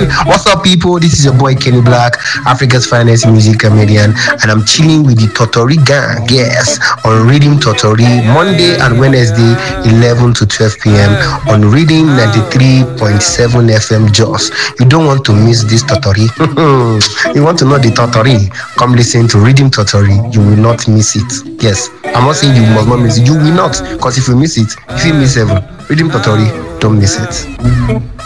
What's up, people? This is your boy Kenny Black, Africa's finest music comedian, and I'm chilling with the Totori gang, yes, on Reading Totori, Monday and Wednesday, 11 to 12 p.m. on Reading 93.7 FM Jos. You don't want to miss this Totori. You want to know the Totori? Come listen to Reading Totori. You will not miss it. Yes, I'm not saying you must not miss it. You will not, because if you miss it, if you miss heaven, Reading Totori, don't miss it.